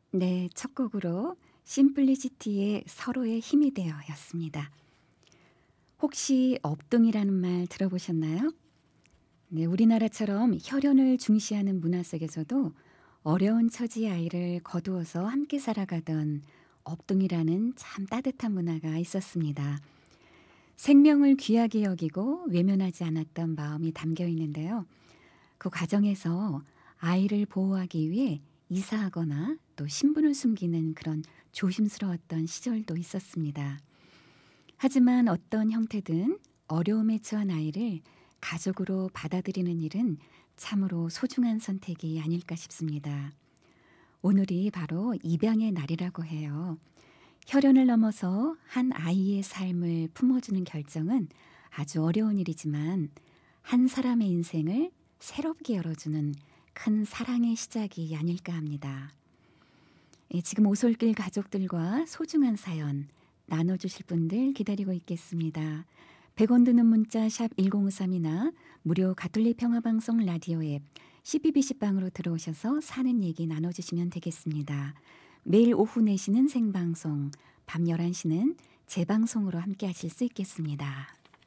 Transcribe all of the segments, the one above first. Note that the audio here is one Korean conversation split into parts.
네, 첫 곡으로 심플리시티의 서로의 힘이 되어 였습니다. 혹시 업동이라는 말 들어보셨나요? 네, 우리나라처럼 혈연을 중시하는 문화 속에서도 어려운 처지의 아이를 거두어서 함께 살아가던 업동이라는 참 따뜻한 문화가 있었습니다. 생명을 귀하게 여기고 외면하지 않았던 마음이 담겨 있는데요. 그 과정에서 아이를 보호하기 위해 이사하거나 또 신분을 숨기는 그런 조심스러웠던 시절도 있었습니다. 하지만 어떤 형태든 어려움에 처한 아이를 가족으로 받아들이는 일은 참으로 소중한 선택이 아닐까 싶습니다. 오늘이 바로 입양의 날이라고 해요. 혈연을 넘어서 한 아이의 삶을 품어주는 결정은 아주 어려운 일이지만 한 사람의 인생을 새롭게 열어주는 큰 사랑의 시작이 아닐까 합니다. 예, 지금 오솔길 가족들과 소중한 사연 나눠주실 분들 기다리고 있겠습니다. 100원 드는 문자 샵 1053이나 무료 가톨릭 평화방송 라디오 앱 CBBC방으로 들어오셔서 사는 얘기 나눠주시면 되겠습니다. 매일 오후 4시는 생방송, 밤 11시는 재방송으로 함께 하실 수 있겠습니다.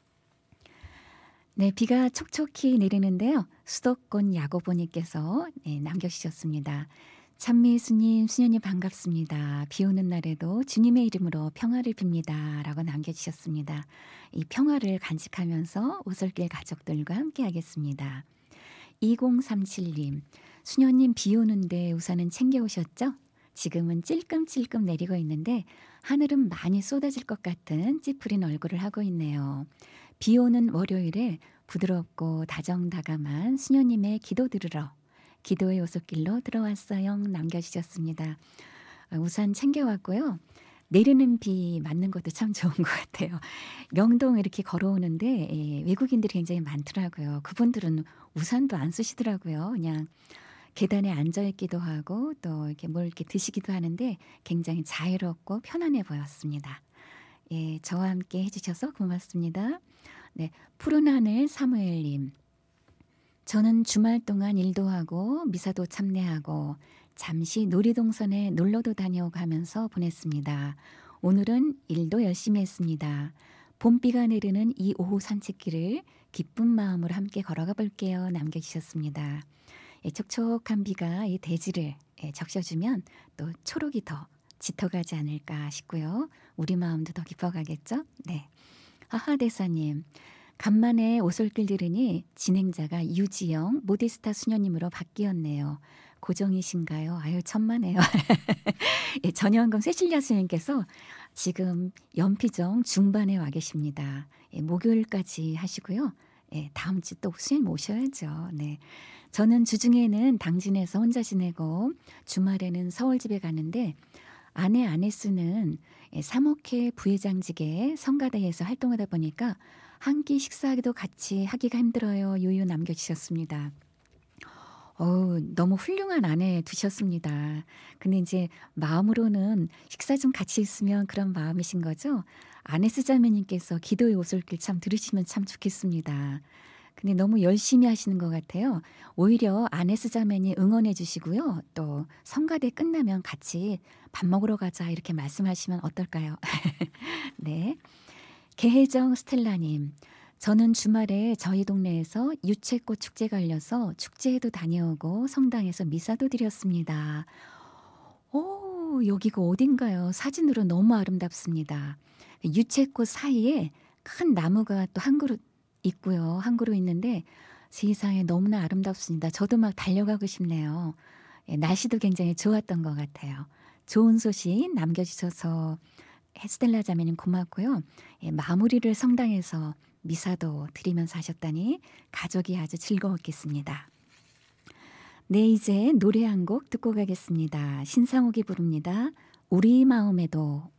네, 비가 촉촉히 내리는데요. 수도권 야고보님께서 남겨주셨습니다. 찬미예수님, 수녀님 반갑습니다. 비 오는 날에도 주님의 이름으로 평화를 빕니다. 라고 남겨주셨습니다. 이 평화를 간직하면서 오솔길 가족들과 함께 하겠습니다. 2037님, 수녀님 비 오는데 우산은 챙겨오셨죠? 지금은 찔끔찔끔 내리고 있는데 하늘은 많이 쏟아질 것 같은 찌푸린 얼굴을 하고 있네요. 비 오는 월요일에 부드럽고 다정다감한 수녀님의 기도 들으러 기도의 오솔길로 들어왔어요. 남겨주셨습니다. 우산 챙겨왔고요. 내리는 비 맞는 것도 참 좋은 것 같아요. 명동 이렇게 걸어오는데 외국인들이 굉장히 많더라고요. 그분들은 우산도 안 쓰시더라고요. 그냥 계단에 앉아 있기도 하고 또 이렇게 뭘 이렇게 드시기도 하는데 굉장히 자유롭고 편안해 보였습니다. 예, 저와 함께 해주셔서 고맙습니다. 네, 푸른 하늘 사무엘님. 저는 주말 동안 일도 하고 미사도 참례하고 잠시 놀이동산에 놀러도 다녀오고 하면서 보냈습니다. 오늘은 일도 열심히 했습니다. 봄비가 내리는 이 오후 산책길을 기쁜 마음으로 함께 걸어가 볼게요. 남겨주셨습니다. 예, 촉촉한 비가 이 대지를 적셔주면 또 초록이 더 짙어가지 않을까 싶고요. 우리 마음도 더 깊어가겠죠? 네. 하하대사님. 간만에 오솔길 들으니 진행자가 유지영 모디스타 수녀님으로 바뀌었네요. 고정이신가요? 아유 천만에요. 예, 전현금 세실리아 스님께서 지금 연피정 중반에 와 계십니다. 예, 목요일까지 하시고요. 예, 다음 주 또 스님 오셔야죠. 네. 저는 주중에는 당진에서 혼자 지내고 주말에는 서울 집에 가는데 아내 아네스는 사목회 부회장직에 성가대에서 활동하다 보니까 한 끼 식사하기도 같이 하기가 힘들어요. 유유 남겨주셨습니다. 너무 훌륭한 아내 두셨습니다. 근데 이제 마음으로는 식사 좀 같이 있으면 그런 마음이신 거죠? 아네스 자매님께서 기도의 오솔길 참 들으시면 참 좋겠습니다. 근데 너무 열심히 하시는 것 같아요. 오히려 아네스 자매님 응원해 주시고요. 또 성가대 끝나면 같이 밥 먹으러 가자 이렇게 말씀하시면 어떨까요? 네. 개혜정 스텔라님. 저는 주말에 저희 동네에서 유채꽃 축제가 열려서 축제에도 다녀오고 성당에서 미사도 드렸습니다. 오, 여기가 어딘가요? 사진으로 너무 아름답습니다. 유채꽃 사이에 큰 나무가 또 한 그루 있고요. 한 그루 있는데 세상에 너무나 아름답습니다. 저도 막 달려가고 싶네요. 예, 날씨도 굉장히 좋았던 것 같아요. 좋은 소식 남겨주셔서 스텔라 자매님 고맙고요. 예, 마무리를 성당에서 미사도 드리면서 하셨다니 가족이 아주 즐거웠겠습니다. 네, 이제 노래 한 곡 듣고 가겠습니다. 신상옥이 부릅니다. 우리 마음에도